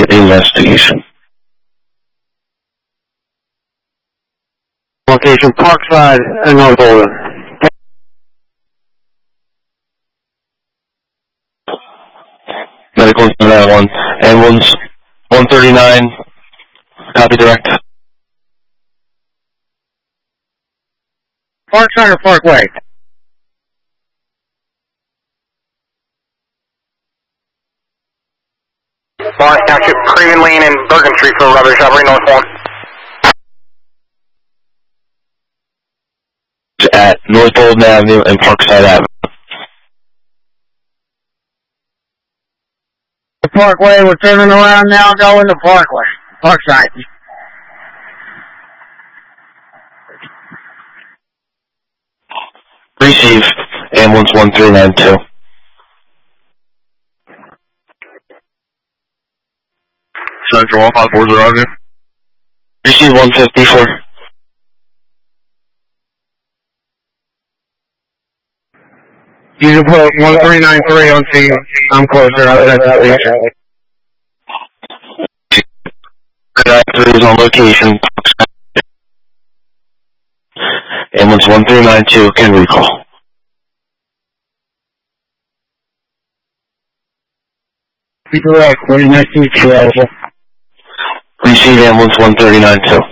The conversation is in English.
immediate investigation. Location Parkside and North Olden. Medical 991. Ambulance 139. Copy direct. Parkside or Parkway? Lawrence Township, Craven Lane and Bergen Street for Rubber Shrubbery, North 1. At North Olden Avenue and Parkside Avenue. The Parkway, we're turning around now, going to Parkway. Parkside. Receive ambulance 1392. Central 154 Avenue. Receive 154. You can put 1393 on scene. I'm closer. Connector is on location. Ambulance 1392 can recall. Be direct, 49 feet, Receive ambulance 1392.